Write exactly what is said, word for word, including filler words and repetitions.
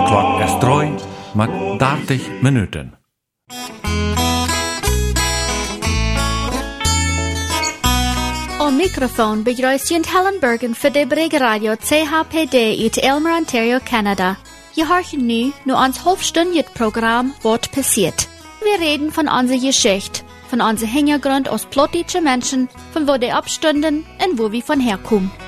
klok is droi met dertig minuten. Am Mikrofon begrüßt Helen Bergen für die Brigg Radio C H P D uit Aylmer, Ontario, Canada. Je horchen nu nur ans halbstündiges Programm Wort passiert. Wir reden von unserer Geschichte, von unserem Hintergrund aus plottische Menschen, von wo die abstünden und wo wir von herkommen.